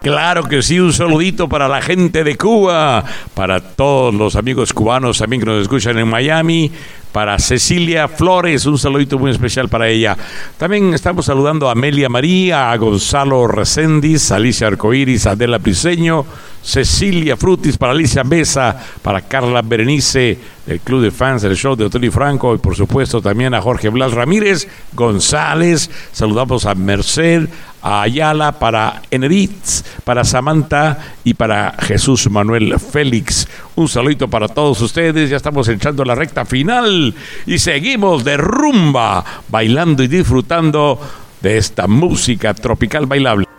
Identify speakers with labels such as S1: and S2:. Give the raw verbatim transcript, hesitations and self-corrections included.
S1: Claro que sí, un saludito para la gente de Cuba, para todos los amigos cubanos también que nos escuchan en Miami, para Cecilia Flores, un saludito muy especial para ella. También estamos saludando a Amelia María, a Gonzalo Reséndiz, a Alicia Arcoiris, a Adela Briceño, Cecilia Frutis, para Alicia Besa, para Carla Berenice, del Club de Fans del Show de Otelo y Franco, y por supuesto también a Jorge Blas Ramírez González. Saludamos a Merced, a Ayala, para Eneritz, para Samantha y para Jesús Manuel Félix. Un saludito para todos ustedes. Ya estamos entrando a la recta final y seguimos de rumba, bailando y disfrutando de esta música tropical bailable.